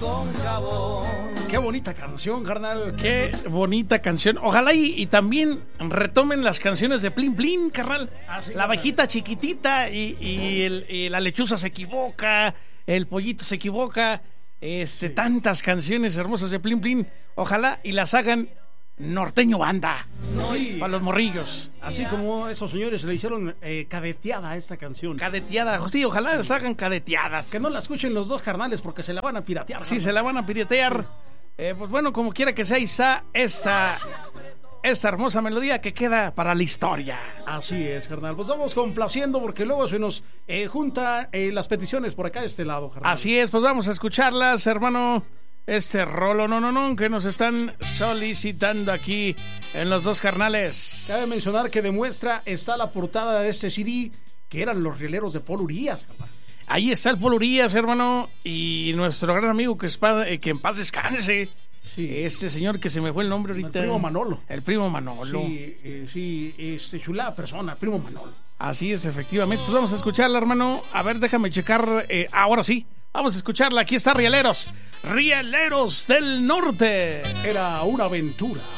con jabón. Qué bonita canción, carnal. Qué bonita canción. Ojalá y también retomen las canciones de Plin Plin, carnal. La abejita chiquitita y la lechuza se equivoca, el pollito se equivoca. Sí. Tantas canciones hermosas de Plin Plin. Ojalá y las hagan norteño banda. Sí. Para los morrillos. Así como esos señores le hicieron cadeteada a esta canción. Cadeteada. Sí, ojalá las hagan cadeteadas. Que no la escuchen los dos carnales porque se la van a piratear. Sí, se la van a piratear. Pues bueno, como quiera que sea, está esta hermosa melodía que queda para la historia. Así es, carnal. Pues vamos complaciendo porque luego se nos juntan las peticiones por acá de este lado, carnal. Así es, pues vamos a escucharlas, hermano. Este rolo no que nos están solicitando aquí en los dos carnales. Cabe mencionar que de muestra está la portada de este CD, que eran los rieleros de Paul Urias, carnal. Ahí está el Paul Urias, hermano, y nuestro gran amigo que en paz descanse. Sí. Este señor que se me fue el nombre ahorita. El primo Manolo. El primo Manolo. Sí, chulada persona, el primo Manolo. Así es, efectivamente. Pues vamos a escucharla, hermano. A ver, déjame checar. Ahora sí, vamos a escucharla. Aquí está Rieleros del Norte. Era una aventura.